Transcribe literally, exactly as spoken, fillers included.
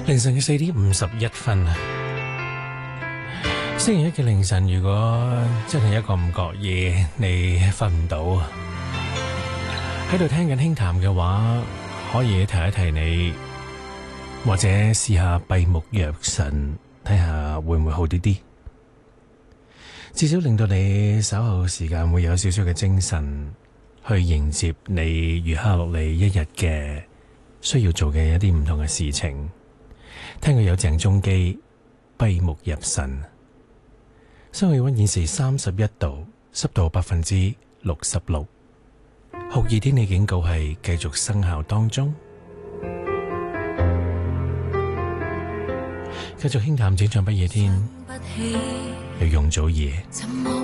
凌晨嘅四點五十一分啊！星期一嘅凌晨，如果真係一個唔覺意，你瞓唔到，喺度聽緊輕談嘅話，可以提一提你，或者試下閉目養神，睇下會唔會好啲啲，至少令到你稍後時間會有少少嘅精神去迎接你餘下落嚟一日嘅需要做嘅一啲唔同嘅事情。聽過有鄭中基閉目入神，室外氣溫現時三十一度，濕度百分之六十六，酷熱天氣警告係繼續生效當中。繼續輕談展唱不夜天，有容祖兒。